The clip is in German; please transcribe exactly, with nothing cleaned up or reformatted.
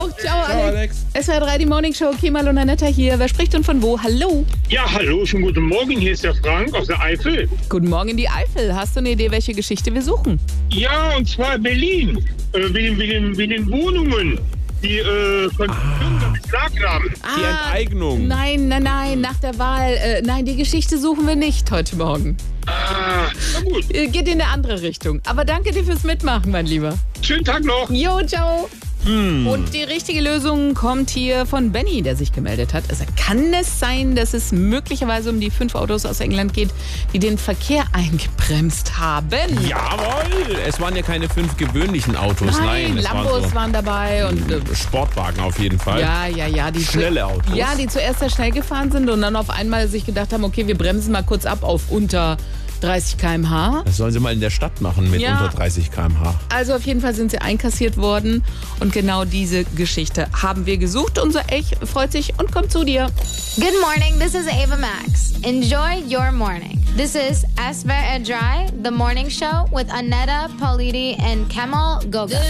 Oh, ciao, ciao, Alex. Alex. S W R drei, die Morning Show. Kemal und Anetta hier. Wer spricht und von wo? Hallo. Ja, hallo, schönen guten Morgen. Hier ist der Frank aus der Eifel. Guten Morgen in die Eifel. Hast du eine Idee, welche Geschichte wir suchen? Ja, und zwar Berlin. Äh, wegen, wegen, wegen den Wohnungen. Die äh, Konstruktion beschlagnahmen. Ah, die Enteignung. Nein, nein, nein, nach der Wahl. Äh, nein, die Geschichte suchen wir nicht heute Morgen. Ah, na gut. Äh, geht in eine andere Richtung. Aber danke dir fürs Mitmachen, mein Lieber. Schönen Tag noch. Jo, ciao. Hm. Und die richtige Lösung kommt hier von Benny, der sich gemeldet hat. Also kann es sein, dass es möglicherweise um die fünf Autos aus England geht, die den Verkehr eingebremst haben? Jawohl! Es waren ja keine fünf gewöhnlichen Autos. Nein, Nein, es Lambos waren, so waren dabei und äh, Sportwagen auf jeden Fall. ja, ja, ja, die Schnelle Autos. Ja, die zuerst sehr schnell gefahren sind und dann auf einmal sich gedacht haben, okay, wir bremsen mal kurz ab auf unter dreißig Kilometer pro Stunde. Das sollen sie mal in der Stadt machen mit Ja. unter dreißig Kilometer pro Stunde. Also auf jeden Fall sind sie einkassiert worden und genau diese Geschichte haben wir gesucht. Unser Elch freut sich und kommt zu dir. Good morning, this is Ava Max. Enjoy your morning. This is S W R drei, the morning show with Anetta, Paulidi, and Kemal Goga.